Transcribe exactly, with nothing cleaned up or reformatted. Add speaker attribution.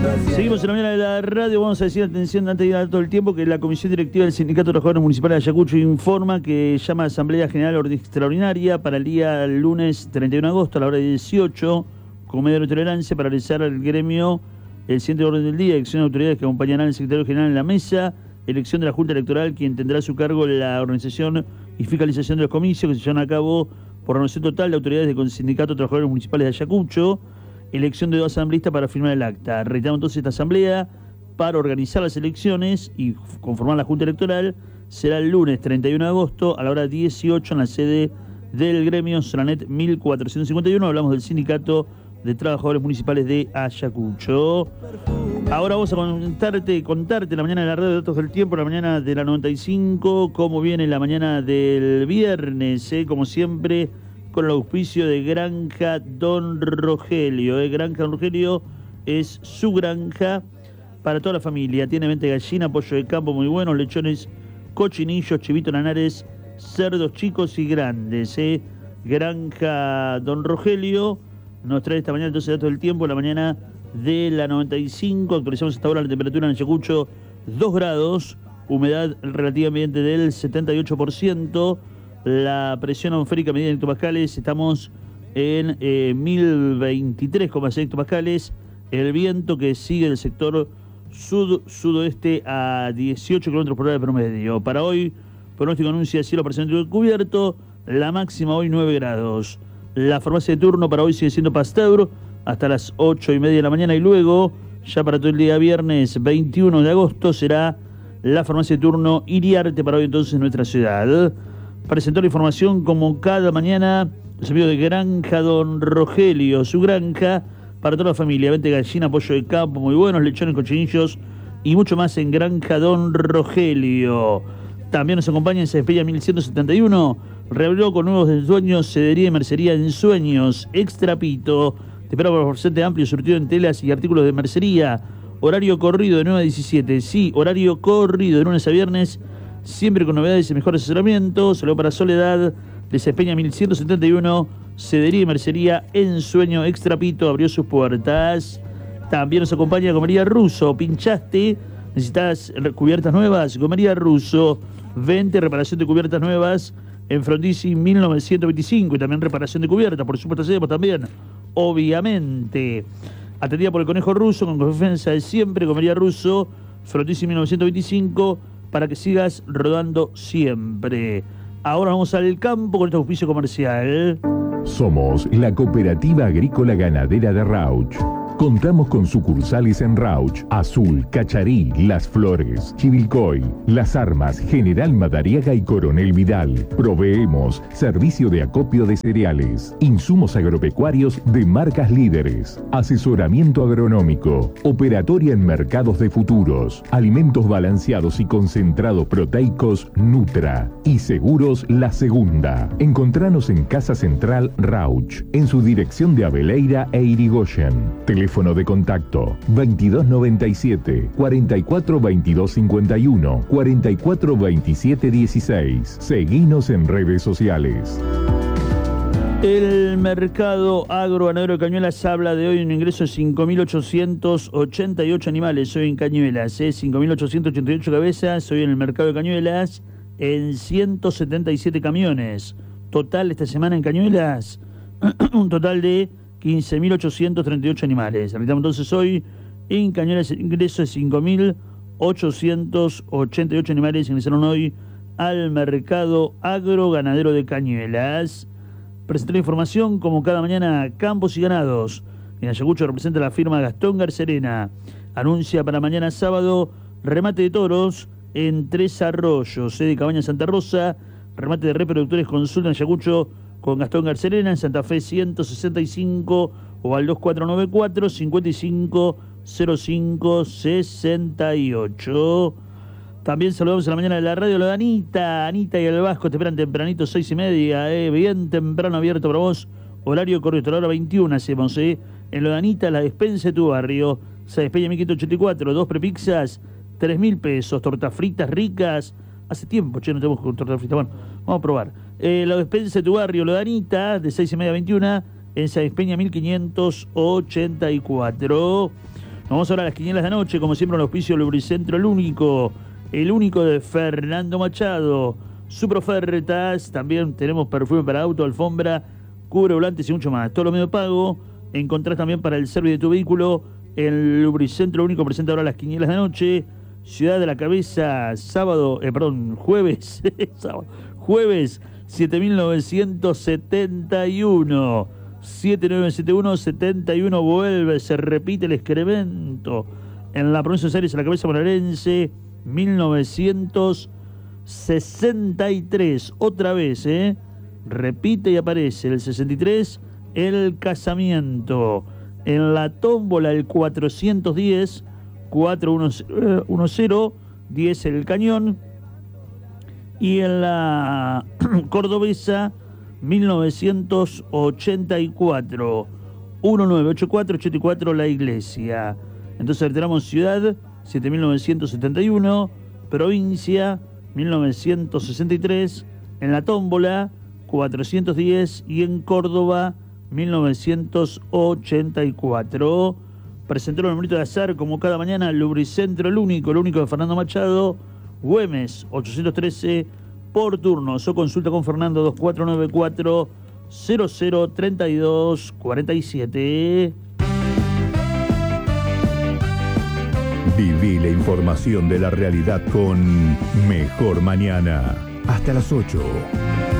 Speaker 1: Seguimos en la mañana de la radio. Vamos a decir, atención, antes de ir a todo el tiempo, que la Comisión Directiva del Sindicato de Trabajadores Municipales de Ayacucho informa que llama a Asamblea General Extraordinaria para el día lunes treinta y uno de agosto a la hora de dieciocho, con medida de tolerancia, para realizar al gremio el siguiente orden del día: elección de autoridades que acompañarán al secretario general en la mesa, elección de la Junta Electoral, quien tendrá a su cargo la organización y fiscalización de los comicios que se llevan a cabo por renovación total de autoridades del Sindicato de Trabajadores Municipales de Ayacucho, elección de dos asambleístas para firmar el acta. Reiteramos entonces, esta asamblea para organizar las elecciones y conformar la Junta Electoral será el lunes treinta y uno de agosto a la hora dieciocho en la sede del gremio Solanet mil cuatrocientos cincuenta y uno. Hablamos del Sindicato de Trabajadores Municipales de Ayacucho. Ahora vamos a contarte, contarte la mañana de la radio de datos del tiempo, la mañana de la noventa y cinco, cómo viene la mañana del viernes, ¿eh? Como siempre, con el auspicio de Granja Don Rogelio. ¿eh? Granja Don Rogelio es su granja para toda la familia. Tiene venta de gallina, pollo de campo muy buenos, lechones, cochinillos, chivitos lanares, cerdos chicos y grandes. ¿eh? Granja Don Rogelio nos trae esta mañana entonces datos del tiempo, la mañana de la noventa y cinco. Actualizamos hasta ahora la temperatura en Ayacucho, dos grados, humedad relativamente del setenta y ocho por ciento. La presión atmosférica medida en hectopascales, estamos en eh, mil veintitrés coma seis hectopascales. El viento que sigue del sector sud-sudoeste a dieciocho kilómetros por hora de promedio. Para hoy, pronóstico anuncia cielo parcialmente cubierto, la máxima hoy nueve grados. La farmacia de turno para hoy sigue siendo Pasteur hasta las ocho y media de la mañana, y luego, ya para todo el día viernes veintiuno de agosto, será la farmacia de turno Iriarte para hoy entonces en nuestra ciudad. Presentó la información como cada mañana los amigos de Granja Don Rogelio, su granja para toda la familia. Vente gallina, pollo de campo muy buenos, lechones, cochinillos y mucho más en Granja Don Rogelio. También nos acompaña en Cespeña mil ciento setenta y uno. Reabrió con nuevos dueños, cedería y mercería en Sueños, Extrapito. Te espero para ofrecerte amplio surtido en telas y artículos de mercería. Horario corrido de nueve a diecisiete. Sí, horario corrido de lunes a viernes. Siempre con novedades y mejor asesoramiento. Saludo para Soledad de Cespeña mil ciento setenta y uno. Cedería y mercería en Sueño, Extrapito abrió sus puertas. También nos acompaña Gomería Russo. ¿Pinchaste? ¿Necesitas cubiertas nuevas? Gomería Russo. Vente, reparación de cubiertas nuevas en Frondizi mil novecientos veinticinco. Y también reparación de cubiertas, por supuesto, hacemos también, obviamente. Atendida por el Conejo Russo, con confianza de siempre. Gomería Russo, Frondizi mil novecientos veinticinco, para que sigas rodando siempre. Ahora vamos al campo con este auspicio comercial.
Speaker 2: Somos la Cooperativa Agrícola Ganadera de Rauch. Contamos con sucursales en Rauch, Azul, Cacharí, Las Flores, Chivilcoy, Las Armas, General Madariaga y Coronel Vidal. Proveemos servicio de acopio de cereales, insumos agropecuarios de marcas líderes, asesoramiento agronómico, operatoria en mercados de futuros, alimentos balanceados y concentrados proteicos Nutra y seguros La Segunda. Encontranos en Casa Central Rauch, en su dirección de Abeleira e Irigoyen. Teléfono de contacto veintidós noventa y siete, cuarenta y cuatro veintidós cincuenta y uno, cuarenta y cuatro veintisiete dieciséis. Seguinos en redes sociales.
Speaker 1: El mercado agroganadero de Cañuelas habla de hoy un ingreso de cinco mil ochocientos ochenta y ocho animales hoy en Cañuelas, ¿eh? cinco mil ochocientos ochenta y ocho cabezas hoy en el mercado de Cañuelas, en ciento setenta y siete camiones. Total esta semana en Cañuelas, un total de quince mil ochocientos treinta y ocho animales. Repitamos entonces, hoy en Cañuelas el ingreso de cinco mil ochocientos ochenta y ocho animales ingresaron hoy al mercado agroganadero de Cañuelas. Presentó la información como cada mañana Campos y Ganados. En Ayacucho representa la firma Gastón Garcerena. Anuncia para mañana sábado remate de toros en Tres Arroyos, sede Cabaña Santa Rosa. Remate de reproductores, consulta en Ayacucho con Gastón Garcerena, en Santa Fe ciento sesenta y cinco o al dos cuatro nueve cuatro, cinco cinco cero cinco sesenta y ocho. También saludamos a la mañana de la radio, la de Anita. Anita y el Vasco te esperan tempranito, seis y media, eh, bien temprano abierto para vos. Horario correcto, a la hora veintiuna hacemos, eh. En lo de Anita, la despensa de tu barrio. Se despeña mil quinientos ochenta y cuatro, dos prepizzas, tres mil pesos, tortas fritas ricas. Hace tiempo, che, no tenemos tortas fritas. Bueno, vamos a probar. Eh, la despensa de tu barrio, lo de Anita, de seis y media a veintiuna, en Sa Despeña mil quinientos ochenta y cuatro. Vamos ahora a las quinielas de anoche, como siempre, un auspicio Lubricentro, el único, el único de Fernando Machado. Super ofertas, también tenemos perfume para auto, alfombra, cubre volantes y mucho más. Todo lo medio pago. Encontrás también para el servicio de tu vehículo el Lubricentro único. Presenta ahora las quinielas de anoche. Ciudad de la Cabeza, sábado, eh, perdón, jueves, sábado, jueves siete mil novecientos setenta y uno. siete nueve siete uno setenta y uno vuelve, se repite el excremento. En la provincia de Buenos Aires, en la Cabeza bonaerense, mil novecientos sesenta y tres. Otra vez, ¿eh? Repite y aparece el sesenta y tres, el casamiento. En la tómbola, el cuatrocientos diez, cuatrocientos diez, diez el cañón. Y en la cordobesa, mil novecientos ochenta y cuatro, diecinueve ochenta y cuatro, ochenta y cuatro la iglesia. Entonces reiteramos: ciudad, siete mil novecientos setenta y uno, provincia, mil novecientos sesenta y tres, en la tómbola, cuatrocientos diez, y en Córdoba, mil novecientos ochenta y cuatro. Presentó el numerito de azar, como cada mañana, Lubricentro, el único, el único de Fernando Machado, Güemes, ochocientos trece, por turnos, o consulta con Fernando, dos cuatro nueve cuatro, cero cero tres dos cuatro siete.
Speaker 2: Viví la información de la realidad con Mejor Mañana. Hasta las ocho.